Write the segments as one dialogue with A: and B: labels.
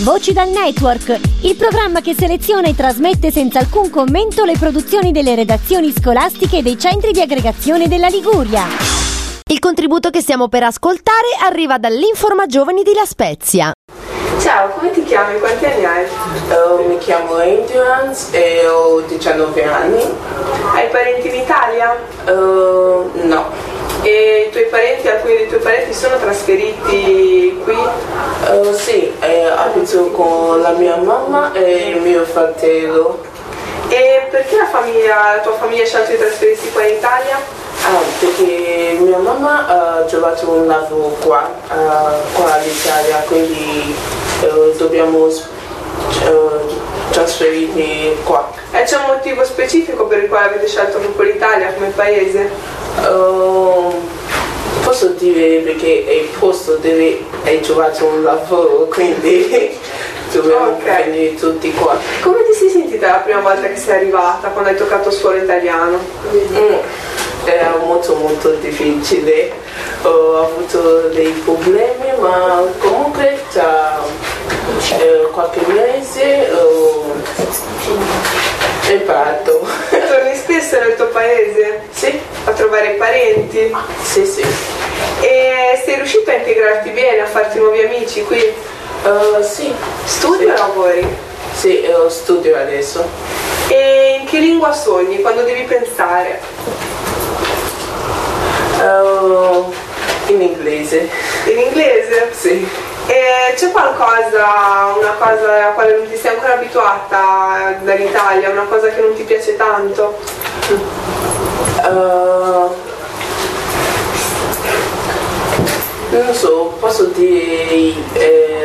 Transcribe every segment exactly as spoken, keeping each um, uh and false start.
A: Voci dal Network, il programma che seleziona e trasmette senza alcun commento le produzioni delle redazioni scolastiche e dei centri di aggregazione della Liguria.
B: Il contributo che stiamo per ascoltare arriva dall'Informa Giovani di La Spezia.
C: Ciao, come ti chiami? Quanti anni hai?
D: Uh, mi chiamo Endurance e ho diciannove anni.
C: Hai parenti in Italia?
D: Uh, no.
C: E i tuoi parenti, alcuni dei tuoi parenti sono trasferiti qui?
D: Uh, sì, eh, abito con la mia mamma e il mio fratello.
C: E perché la famiglia, la tua famiglia ha scelto di trasferirsi qua in Italia?
D: Ah, perché mia mamma ha trovato un lavoro qua, uh, qua all'Italia, quindi uh, dobbiamo uh, trasferirmi qua.
C: E c'è un motivo specifico per il quale avete scelto proprio l'Italia come paese?
D: Uh, posso dire perché è il posto dove hai trovato un lavoro, quindi dobbiamo
C: okay.
D: venire tutti qua.
C: Come ti sei sentita la prima volta che sei arrivata, quando hai toccato suolo italiano?
D: Mm. Era molto molto difficile, ho avuto dei problemi, ma comunque tra eh, qualche mese ho imparato.
C: Torni spesso nel tuo paese?
D: Sì.
C: A trovare parenti?
D: Sì, sì.
C: E sei riuscito a integrarti bene, a farti nuovi amici qui?
D: Uh, sì.
C: Studi
D: sì.
C: o lavori?
D: Sì, io studio adesso.
C: E in che lingua sogni quando devi pensare?
D: Uh, in inglese.
C: In inglese?
D: Sì.
C: E c'è qualcosa, una cosa alla quale non ti sei ancora abituata dall'Italia, una cosa che non ti piace tanto?
D: Uh, non so, posso dire eh,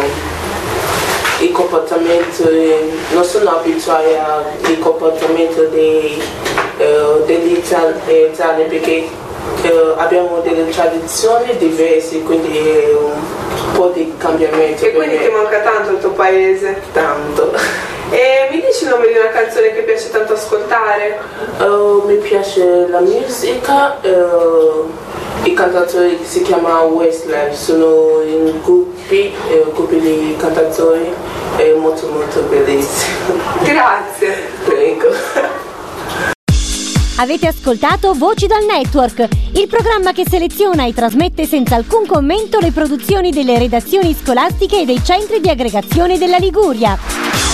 D: il comportamento, non sono abituata al comportamento dei, eh, degli italiani perché Uh, abbiamo delle tradizioni diverse, quindi è un po' di cambiamento.
C: E quindi ti manca tanto il tuo paese?
D: Tanto.
C: E mi dici il nome di una canzone che piace tanto ascoltare?
D: Uh, mi piace la musica, uh, i cantatori si chiama Westlife, sono in gruppi, uh, gruppi di cantatori, è molto molto bellissimo.
C: Grazie.
D: Prego.
A: Avete ascoltato Voci dal Network, il programma che seleziona e trasmette senza alcun commento le produzioni delle redazioni scolastiche e dei centri di aggregazione della Liguria.